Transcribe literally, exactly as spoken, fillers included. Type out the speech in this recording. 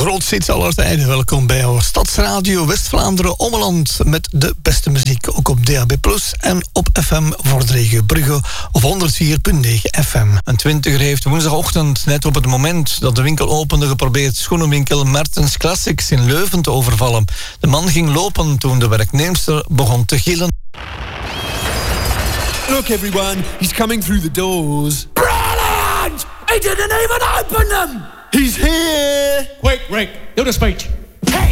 grootste hits aller tijden. Welkom bij jouw Stadsradio West-Vlaanderen Ommeland met de beste muziek. Ook op D A B plus, en op F M voor de regio Brugge of honderd vier komma negen F M. Een twintiger heeft woensdagochtend, net op het moment dat de winkel opende, geprobeerd schoenenwinkel Mertens Classics in Leuven te overvallen. De man ging lopen toen de werknemster begon te gillen. Look everyone, he's coming through the doors. Brilliant! He didn't even open them! He's here! Quick, Rick, do the speech.